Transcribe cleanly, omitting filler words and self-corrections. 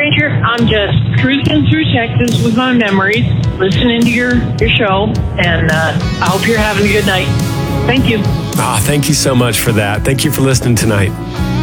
stranger. I'm just cruising through Texas with my memories, listening to your show, and I hope you're having a good night. Thank you. Thank you so much for that. Thank you for listening tonight.